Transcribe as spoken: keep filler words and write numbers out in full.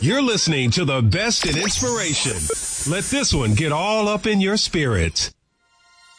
You're listening to the best in inspiration. Let this one get all up in your spirit.